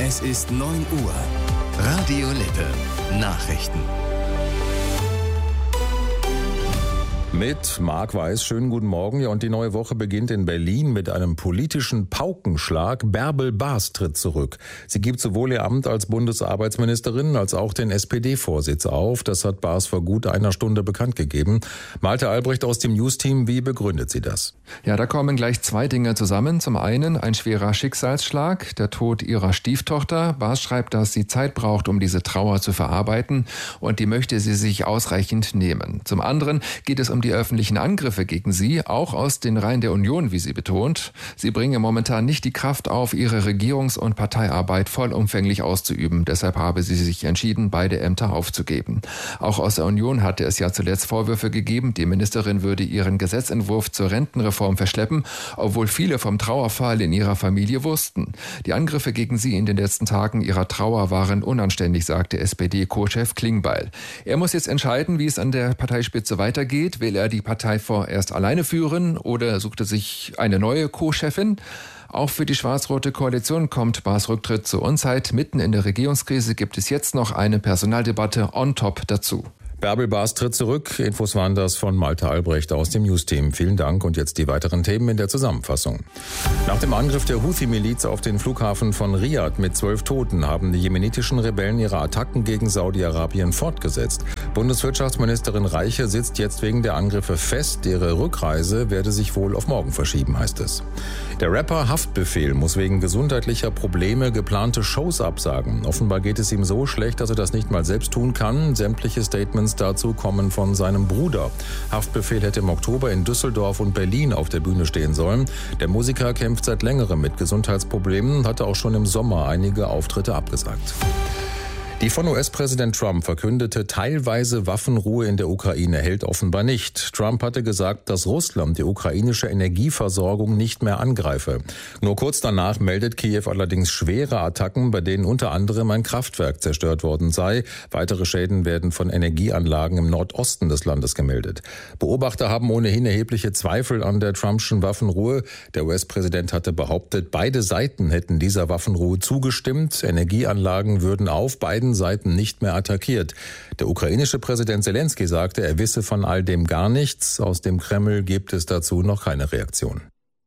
Es ist 9 Uhr. Radio Lippe. Nachrichten. Mit Marc Weiß, schönen guten Morgen. Ja, und die neue Woche beginnt in Berlin mit einem politischen Paukenschlag. Bärbel Baas tritt zurück. Sie gibt sowohl ihr Amt als Bundesarbeitsministerin als auch den SPD-Vorsitz auf. Das hat Baas vor gut einer Stunde bekannt gegeben. Malte Albrecht aus dem News-Team, wie begründet sie das? Ja, da kommen gleich zwei Dinge zusammen. Zum einen ein schwerer Schicksalsschlag, der Tod ihrer Stieftochter. Baas schreibt, dass sie Zeit braucht, um diese Trauer zu verarbeiten, und die möchte sie sich ausreichend nehmen. Zum anderen geht es um die öffentlichen Angriffe gegen sie, auch aus den Reihen der Union, wie sie betont. Sie bringe momentan nicht die Kraft auf, ihre Regierungs- und Parteiarbeit vollumfänglich auszuüben. Deshalb habe sie sich entschieden, beide Ämter aufzugeben. Auch aus der Union hatte es ja zuletzt Vorwürfe gegeben, die Ministerin würde ihren Gesetzentwurf zur Rentenreform verschleppen, obwohl viele vom Trauerfall in ihrer Familie wussten. Die Angriffe gegen sie in den letzten Tagen ihrer Trauer waren unanständig, sagte SPD-Co-Chef Klingbeil. Er muss jetzt entscheiden, wie es an der Parteispitze weitergeht. Will er die Partei vorerst alleine führen oder sucht er sich eine neue Co-Chefin? Auch für die schwarz-rote Koalition kommt Baas Rücktritt zur Unzeit. Mitten in der Regierungskrise gibt es jetzt noch eine Personaldebatte on top dazu. Bärbel Baas tritt zurück. Infos waren das von Malte Albrecht aus dem News-Team. Vielen Dank und jetzt die weiteren Themen in der Zusammenfassung. Nach dem Angriff der Houthi-Miliz auf den Flughafen von Riad mit 12 Toten haben die jemenitischen Rebellen ihre Attacken gegen Saudi-Arabien fortgesetzt. Bundeswirtschaftsministerin Reiche sitzt jetzt wegen der Angriffe fest. Ihre Rückreise werde sich wohl auf morgen verschieben, heißt es. Der Rapper Haftbefehl muss wegen gesundheitlicher Probleme geplante Shows absagen. Offenbar geht es ihm so schlecht, dass er das nicht mal selbst tun kann. Sämtliche Statements dazu kommen von seinem Bruder. Haftbefehl hätte im Oktober in Düsseldorf und Berlin auf der Bühne stehen sollen. Der Musiker kämpft seit längerem mit Gesundheitsproblemen, hatte auch schon im Sommer einige Auftritte abgesagt. Die von US-Präsident Trump verkündete teilweise Waffenruhe in der Ukraine hält offenbar nicht. Trump hatte gesagt, dass Russland die ukrainische Energieversorgung nicht mehr angreife. Nur kurz danach meldet Kiew allerdings schwere Attacken, bei denen unter anderem ein Kraftwerk zerstört worden sei. Weitere Schäden werden von Energieanlagen im Nordosten des Landes gemeldet. Beobachter haben ohnehin erhebliche Zweifel an der Trumpschen Waffenruhe. Der US-Präsident hatte behauptet, beide Seiten hätten dieser Waffenruhe zugestimmt. Energieanlagen würden auf beiden Seiten nicht mehr attackiert. Der ukrainische Präsident Zelensky sagte, er wisse von all dem gar nichts. Aus dem Kreml gibt es dazu noch keine Reaktion.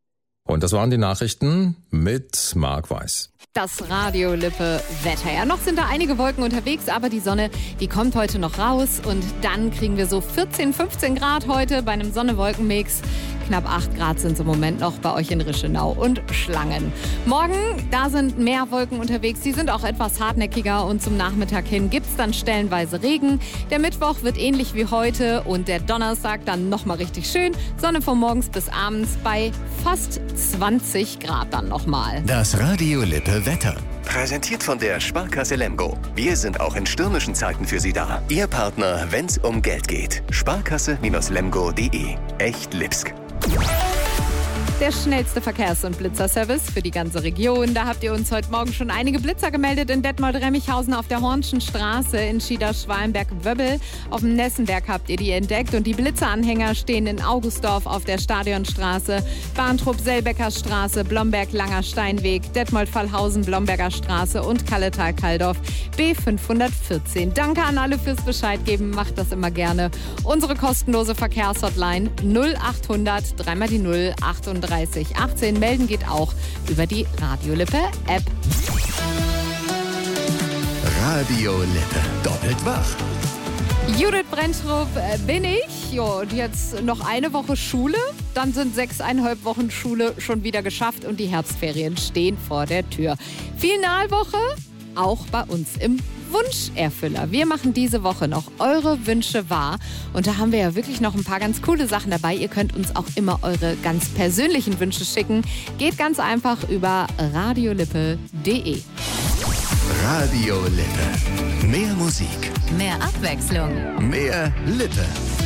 Und das waren die Nachrichten mit Marc Weiß. Das Radio Lippe Wetter. Ja, noch sind da einige Wolken unterwegs, aber die Sonne, die kommt heute noch raus. Und dann kriegen wir so 14, 15 Grad heute bei einem Sonne-Wolken-Mix. Knapp 8 Grad sind es im Moment noch bei euch in Reschenau und Schlangen. Morgen, da sind mehr Wolken unterwegs. Die sind auch etwas hartnäckiger und zum Nachmittag hin gibt es dann stellenweise Regen. Der Mittwoch wird ähnlich wie heute und der Donnerstag dann nochmal richtig schön. Sonne von morgens bis abends bei fast 20 Grad dann nochmal. Das Radio Lippe Wetter. Präsentiert von der Sparkasse Lemgo. Wir sind auch in stürmischen Zeiten für Sie da. Ihr Partner, wenn's um Geld geht. Sparkasse-lemgo.de. Echt Lipsk. Der schnellste Verkehrs- und Blitzerservice für die ganze Region. Da habt ihr uns heute Morgen schon einige Blitzer gemeldet in Detmold-Remmichhausen auf der Hornschen Straße, in Schieder-Schwalenberg-Wöbbel. Auf dem Nessenberg habt ihr die entdeckt und die Blitzeranhänger stehen in Augustdorf auf der Stadionstraße, Bahntrupp-Selbecker Straße, Blomberg-Langer Steinweg, Detmold-Fallhausen, Blomberger Straße und Kalletal-Kalldorf B514. Danke an alle fürs Bescheid geben, macht das immer gerne. Unsere kostenlose Verkehrshotline 0800 3 die 0 38 18. Melden geht auch über die Radio Lippe App. Radio Lippe. Doppelt wach. Judith Brentrup bin ich. Jo, und jetzt noch eine Woche Schule. Dann sind 6,5 Wochen Schule schon wieder geschafft und die Herbstferien stehen vor der Tür. Finalwoche auch bei uns im Wunscherfüller. Wir machen diese Woche noch eure Wünsche wahr. Und da haben wir ja wirklich noch ein paar ganz coole Sachen dabei. Ihr könnt uns auch immer eure ganz persönlichen Wünsche schicken. Geht ganz einfach über radiolippe.de. Radio Lippe. Mehr Musik. Mehr Abwechslung. Mehr Lippe.